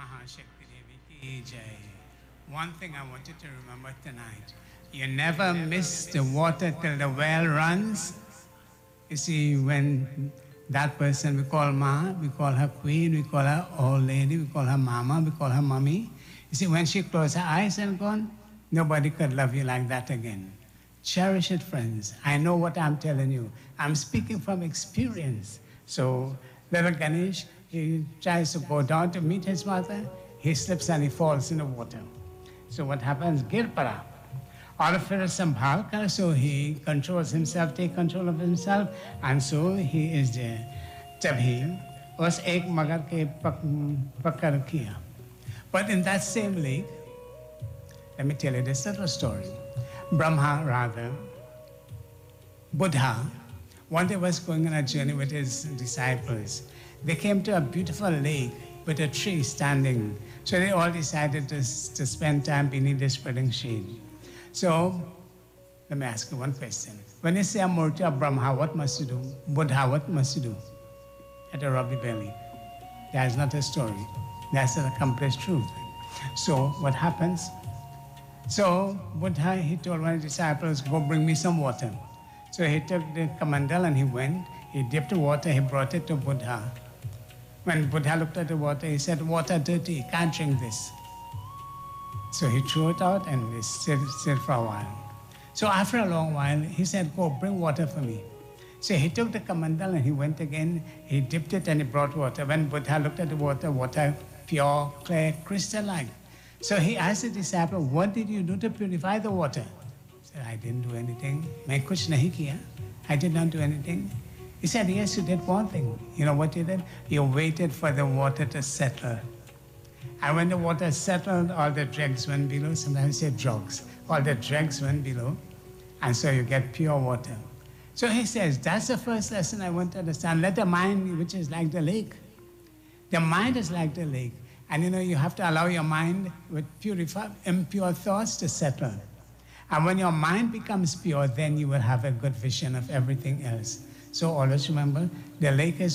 Mahashakti Devi ki jai. One thing I want you to remember tonight. You never miss the water till the well runs. You see, when that person we call Ma, we call her queen, we call her old lady, we call her mama, we call her mommy. You see, when she closed her eyes and gone, nobody could love you like that again. Cherish it, friends. I know what I'm telling you. I'm speaking from experience. So little Ganesh, he tries to go down to meet his mother. He slips and he falls in the water. So what happens? Girpara. All of it is sambhalkar, so he controls himself, take control of himself, and so he is there. Tabhi was ek magar ke pakar kiya. But in that same lake, let me tell you this little story. Brahma, rather, Buddha, one day was going on a journey with his disciples. They came to a beautiful lake with a tree standing. So they all decided to spend time beneath the spreading shade. So, let me ask you one question. When you say a Murti of Brahma, what must you do? Buddha, what must you do? At a rubby belly. That is not a story. That's an accomplished truth. So, what happens? So, Buddha, he told one of his disciples, go bring me some water. So he took the kamandal and he went, he dipped the water, he brought it to Buddha. When Buddha looked at the water, he said, water dirty, can't drink this. So he threw it out and he stayed for a while. So after a long while, he said, go bring water for me. So he took the kamandal and he went again, he dipped it and he brought water. When Buddha looked at the water, water pure, clear, crystalline. So he asked the disciple, what did you do to purify the water? He said, I didn't do anything. Main kuch nahi kiya. I did not do anything. He said, yes, you did one thing. You know what you did? You waited for the water to settle. And when the water settled, all the dregs went below. Sometimes you say drugs. All the dregs went below. And so you get pure water. So he says, that's the first lesson I want to understand. Let the mind, which is like the lake. The mind is like the lake. And you have to allow your mind with impure thoughts to settle. And when your mind becomes pure, then you will have a good vision of everything else. So always remember, the lake is